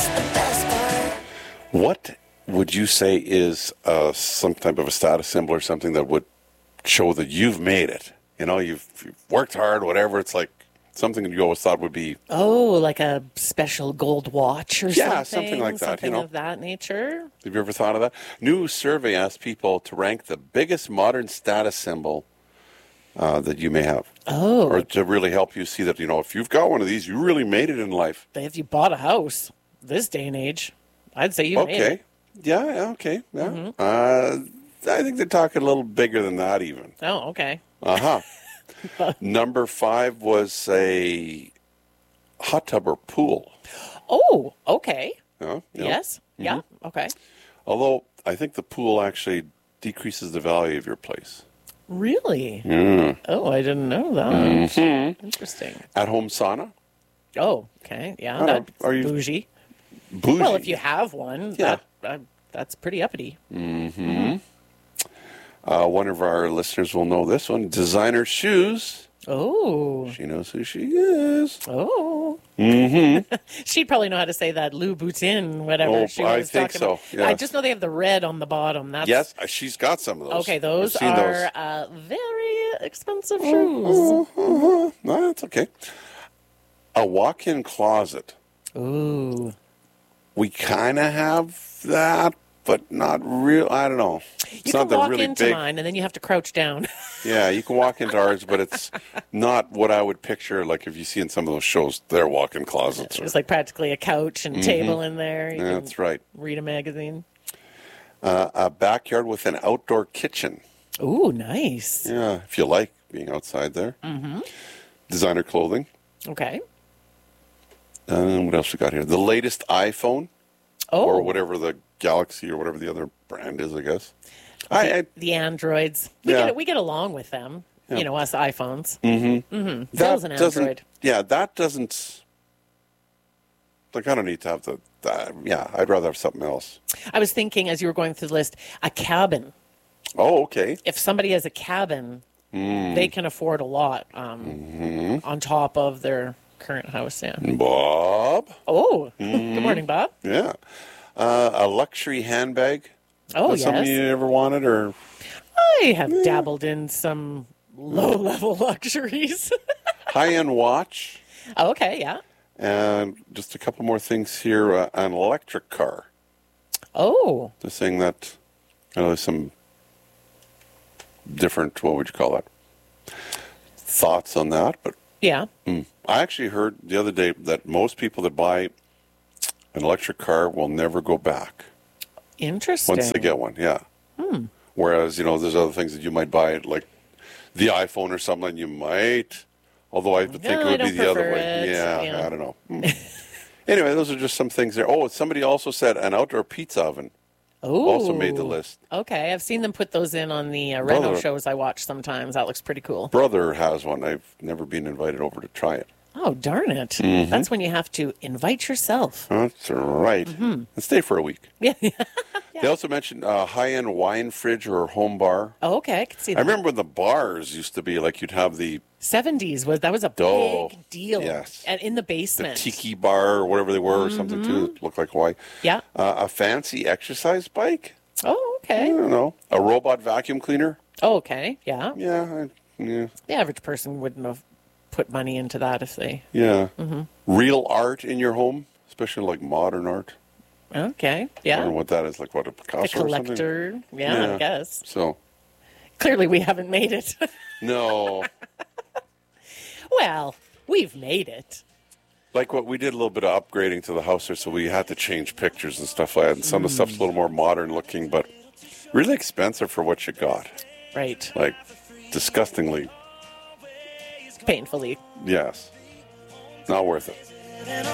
What would you say is some type of a status symbol or something that would show that you've made it? You know, you've worked hard, whatever. It's like something that you always thought would be... Oh, like a special gold watch or something? Yeah, something like that. Something of that nature. Have you ever thought of that? New survey asked people to rank the biggest modern status symbol that you may have. Oh. Or to really help you see that, you know, if you've got one of these, you really made it in life. If you bought a house this day and age, I'd say you made it. Yeah, okay. Yeah. Mm-hmm. I think they're talking a little bigger than that even. Oh, okay. Uh-huh. Number 5 was a hot tub or pool. Oh, okay. Yeah, yes. Mm-hmm. Yeah, okay. Although I think the pool actually decreases the value of your place. Really? Yeah. Oh, I didn't know that. Mm-hmm. Interesting. At-home sauna? Oh, okay. Yeah, are you bougie. Bougie? Well, if you have one, yeah. That's pretty uppity. Mm-hmm. One of our listeners will know this one. Designer shoes. Oh. She knows who she is. Oh. Mm-hmm. She'd probably know how to say that Louboutin, whatever she was I think talking so. about. Yes. I just know they have the red on the bottom. Yes, she's got some of those. Okay, those are very expensive shoes. No, that's okay. A walk-in closet. Ooh. We kind of have that, but not real. I don't know. You can walk into mine, and then you have to crouch down. Yeah, you can walk into ours, but it's not what I would picture. Like if you see in some of those shows, they're walk-in closets. It's like practically a couch and table in there. You That's right. Read a magazine. A backyard with an outdoor kitchen. Ooh, nice. Yeah, if you like being outside there. Mm-hmm. Designer clothing. Okay. What else we got here? The latest iPhone. Oh. Or whatever the Galaxy or whatever the other brand is, I guess. The Androids. We get along with them. Yeah. You know, us iPhones. Mm-hmm. Mm-hmm. That was an Android. Yeah, that doesn't... Like, I don't need to have I'd rather have something else. I was thinking, as you were going through the list, a cabin. Oh, okay. If somebody has a cabin, they can afford a lot on top of their current house. Yeah. Bob. Oh, good morning, Bob. Yeah. A luxury handbag. Oh, yes. Something you ever wanted, or? I have dabbled in some low-level luxuries. High-end watch. Oh, okay, yeah. And just a couple more things here. An electric car. Oh. They're saying that there's some different, what would you call that? Thoughts on that, but yeah. I actually heard the other day that most people that buy an electric car will never go back. Interesting. Once they get one, yeah. Whereas, there's other things that you might buy, like the iPhone or something, you might, although I would think it would be the other way. Yeah, I don't know. Anyway, those are just some things there. Oh, somebody also said an outdoor pizza oven. Ooh. Also made the list. Okay, I've seen them put those in on the reno shows I watch sometimes. That looks pretty cool. Brother has one. I've never been invited over to try it. Oh, darn it. Mm-hmm. That's when you have to invite yourself. That's right. And stay for a week. Yeah. They also mentioned a high-end wine fridge or home bar. Oh, okay. I can see that. I remember when the bars used to be like you'd have the 70s that was a big deal. Yes. And in the basement. The tiki bar or whatever they were or something too that looked like Hawaii. Yeah. A fancy exercise bike. Oh, okay. I don't know. A robot vacuum cleaner. Oh, okay. Yeah. Yeah. The average person wouldn't have put money into that if they... Yeah. Real art in your home, especially like modern art. Okay. Yeah. I don't know what that is, like what, a Picasso or something? A collector. Yeah, I guess. So. Clearly we haven't made it. No. Well, we've made it. Like what we did a little bit of upgrading to the house there, so we had to change pictures and stuff like that. And some of the stuff's a little more modern looking, but really expensive for what you got. Right. Like, disgustingly. Painfully. Yes. Not worth it.